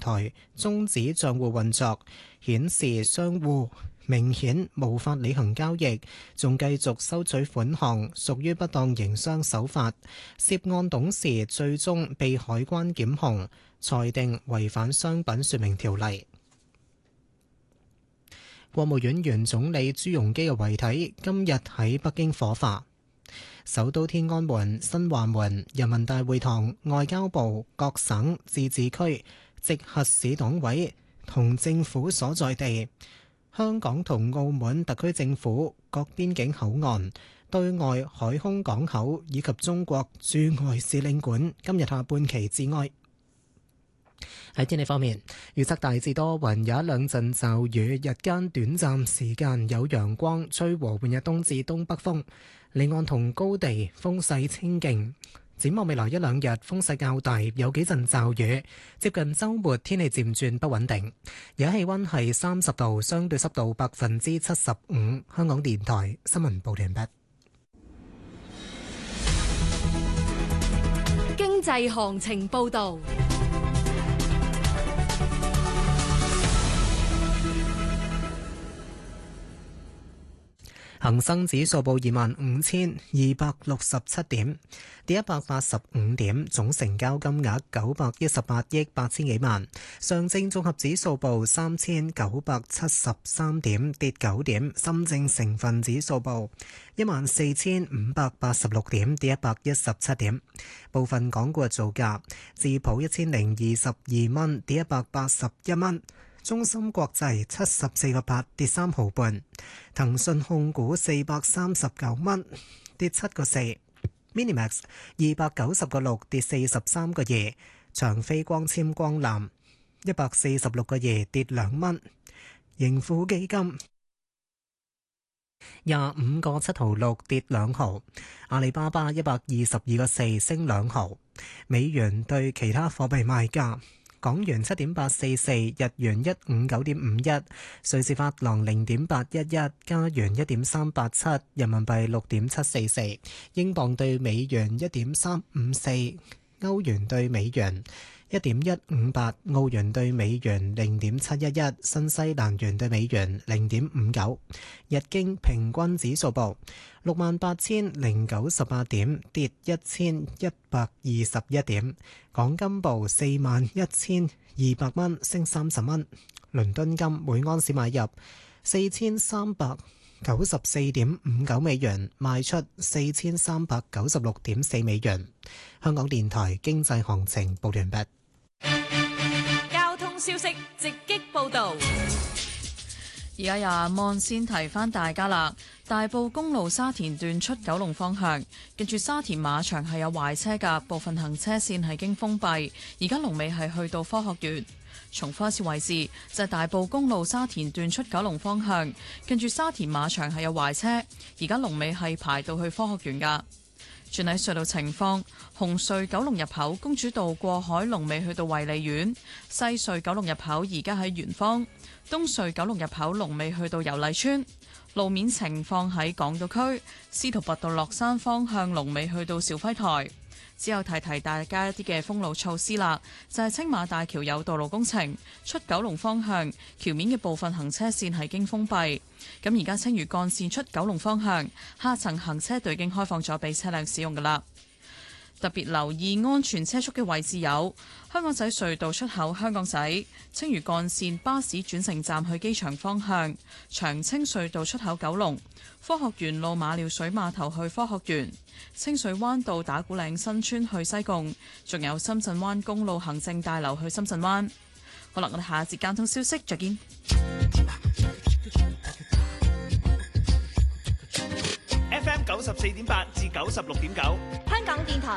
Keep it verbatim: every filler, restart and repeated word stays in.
台終止帳戶運作，顯示商戶明顯無法履行交易，仲繼續收取款項，屬於不當營商手法。涉案董事最終被海關檢控，裁定違反商品說明條例。國務院原總理朱鎔基嘅遺體今日喺北京火化。首都天安門、新華門、人民大會堂、外交部、各省、自治區、直轄市黨委同政府所在地，香港同澳門特區政府各邊境口岸、對外海空港口以及中國駐外使領館今日下半旗致哀。喺天氣方面，預測大致多雲，有一兩陣驟雨，日間短暫時間有陽光，吹和緩嘅東至東北風，離岸同高地風勢清勁。展望未來一兩日風勢較大，有幾陣驟雨。接近週末天氣漸轉不穩定。而家氣溫係三十度，相對濕度百分之七十五。香港電台新聞報完畢。 經濟行情報導。 恒生指數報二萬五千二百六十七點，跌一百八十五點，總成交金額九百一十八億八千幾萬。上證綜合指數報三千九百七十三點，跌九點。深證成分指數報一萬四千五百八十六點，跌一百一十七點。部分港股嘅造價，智普一千零二十二蚊，跌一百八十一蚊。中芯國際七十四個八，跌三毫半，騰訊控股四百三十九蚊，跌七個四，Minimax 二百九十個六，跌四十三個二，長飛光纖光纜一百四十六個二，跌兩蚊，盈富基金廿五個七毫六，跌兩毫，阿里巴巴一百二十二個四，升兩毫，美元對其他貨幣賣價。港元七點八四四，日元一五九點五一，瑞士法郎零點八一一，加元一點三八七，人民幣六點七四四，英鎊對美元一點三五四，歐元對美元一點一五八，澳元對美元零點七一一，新西蘭元對美元零點五九。日經平均指數報六萬八千零九十八點，跌一千一百二十一點。港金報四萬一千二百蚊，升三十蚊。倫敦金每安士買入四千三百九十四點五九美元，賣出四千三百九十六點四美元。香港電台經濟行情報完畢。 交通消息直擊報導。 而家有阿 Mon 先提翻大家啦，大埔公路沙田段出九龍方向，跟住沙田馬場係有壞車㗎，部分行車線係經封閉。而家龍尾係去到科學園。重複一次位置，就係大埔公路沙田段出九龍方向，跟住沙田馬場係有壞車，而家龍尾係排到去科學園㗎。轉喺隧道情況，紅隧九龍入口公主道過海龍尾去到衛理苑，西隧九龍入口而家喺圓方，東隧九龍入口龍尾去到油麗邨。路面情況喺港島區，司徒拔道落山方向龍尾去到肇輝台。之後提提大家一啲嘅封路措施啦，就係青馬大橋有道路工程，出九龍方向橋面嘅部分行車線係經封閉。咁而家青嶼幹線出九龍方向下層行車道已經開放咗俾車輛使用噶啦。特別留意安全車速嘅位置有香港仔隧道出口香港仔、青嶼幹線巴士轉乘站去機場方向、長青隧道出口九龍、科學園路馬料水碼頭去科學園、清水灣道打鼓嶺新村去西貢，仲有深圳灣公路行政大樓去深圳灣。好啦，我哋下一節交通消息再見。 F M 九十四點八至九十六點九， 香港電台